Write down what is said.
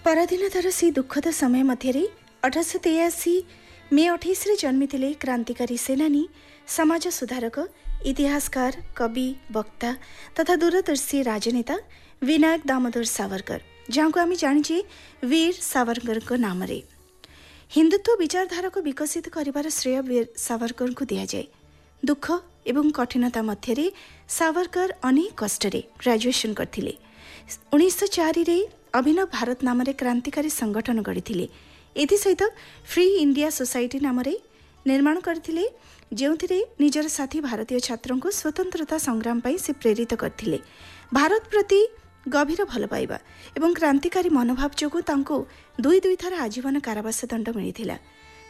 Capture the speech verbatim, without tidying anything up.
ପରାଧୀନତାର ସେହି ଦୁଃଖଦ ସମୟ ମଧ୍ୟରେ ଅଠରଶହ ତେୟାଅଶୀ ମେ ଅଠେଇଶରେ ଜନ୍ମିଥିଲେ କ୍ରାନ୍ତିକାରୀ ସେନାନୀ, ସମାଜ ସୁଧାରକ, ଇତିହାସକାର, କବି, ବକ୍ତା ତଥା ଦୂରଦର୍ଶୀ ରାଜନେତା ବିନାୟକ ଦାମୋଦର ସାବରକର, ଯାହାଙ୍କୁ ଆମେ ଜାଣିଛେ ବୀର ସାବରକରଙ୍କ ନାମରେ। ହିନ୍ଦୁତ୍ୱ ବିଚାରଧାରାକୁ ବିକଶିତ କରିବାର ଶ୍ରେୟ ବୀର ସାବରକରଙ୍କୁ ଦିଆଯାଏ। ଦୁଃଖ ଏବଂ କଠିନତା ମଧ୍ୟରେ ସାବରକର ଅନେକ କଷ୍ଟରେ ଗ୍ରାଜୁଏସନ୍ କରିଥିଲେ। ଉଣେଇଶହ ଚାରିରେ ଅଭିନବ ଭାରତ ନାମରେ କ୍ରାନ୍ତିକାରୀ ସଂଗଠନ ଗଢ଼ିଥିଲେ। ଏଥିସହିତ ଫ୍ରି ଇଣ୍ଡିଆ ସୋସାଇଟି ନାମରେ ନିର୍ମାଣ କରିଥିଲେ, ଯେଉଁଥିରେ ନିଜର ସାଥୀ ଭାରତୀୟ ଛାତ୍ରଙ୍କୁ ସ୍ୱତନ୍ତ୍ରତା ସଂଗ୍ରାମ ପାଇଁ ସେ ପ୍ରେରିତ କରିଥିଲେ। ଭାରତ ପ୍ରତି ଗଭୀର ଭଲ ପାଇବା ଏବଂ କ୍ରାନ୍ତିକାରୀ ମନୋଭାବ ଯୋଗୁଁ ତାଙ୍କୁ ଦୁଇ ଦୁଇ ଥର ଆଜୀବନ କାରାବାସ ଦଣ୍ଡ ମିଳିଥିଲା।